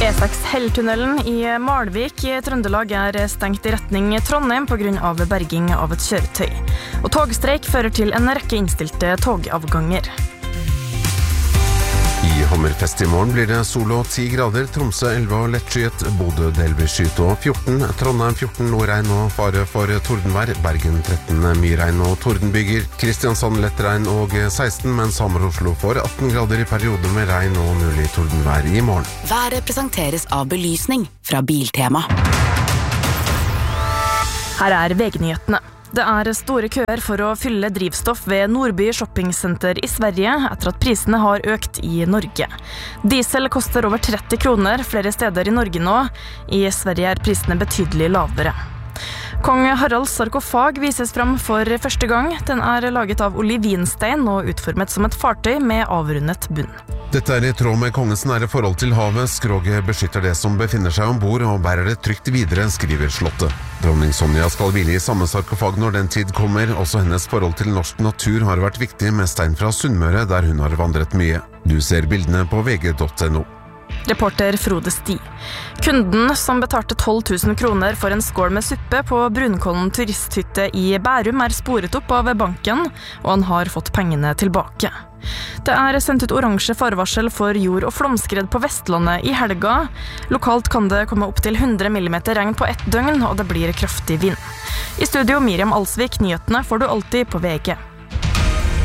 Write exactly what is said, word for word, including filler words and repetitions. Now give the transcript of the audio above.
E seks Helltunnelen i Malvik i Trøndelag er stengt i retning Trondheim på grunn av berging av et kjøretøy. Og togstreik fører til en rekke innstilte togavganger. I Hammerfest i morgen blir det sol og ti grader, Tromsø elleve og lettskyet, Bodø delvis skyet og fjorten, Trondheim fjorten, nordregn og fare for tordenvær, Bergen tretten, mye regn og tordenbyger, Kristiansand lettregn og seksten, mens Hamar og Oslo får atten grader i perioder med regn og mulig tordenvær i morgen. Været presenteres av belysning fra Biltema. Her er V G-nyhetene. Det er store køer for å fylle drivstoff ved Nordby Shoppingsenter i Sverige etter at prisene har økt i Norge. Diesel koster over tretti kroner flere steder i Norge nå. I Sverige er prisene betydelig lavere. Kong Haralds sarkofag vises fram for første gang. Den er laget av olivinstein og utformet som et fartøy med avrundet bunn. Dette er i tråd med kongens nære forhold til havet. Skroget beskytter det som befinner seg ombord og bærer det trygt videre, skriver slottet. Dronning Sonja skal hvile i samme sarkofag når den tid kommer. Også hennes forhold til norsk natur har vært viktig, med stein fra Sunnmøre, der hun har vandret mye. Du ser bildene på v g punktum no. Reporter Frode Sti. Kunden som betalte tolv tusen kroner for en skål med suppe på Brunkollen turisthytte i Bærum er sporet opp av banken, og han har fått pengene tilbake. Det er sendt ut oransje farvarsel for jord- og flomskred på Vestlandet i helga. Lokalt kan det komme opp til hundre millimeter regn på ett døgn, og det blir kraftig vind. I studio Miriam Alsvik, nyhetene får du alltid på V G.